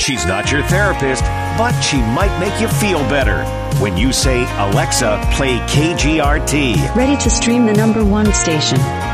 She's not your therapist, but she might make you feel better when you say, Alexa, play KGRT. Ready to stream the #1 station.